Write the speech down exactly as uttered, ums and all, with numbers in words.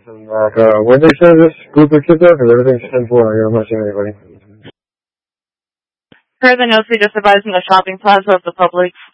And like, uh, where they send this group of kids out? Because everything's ten four. I'm not seeing anybody. Per the notes we just advised in the shopping plaza of the Publix.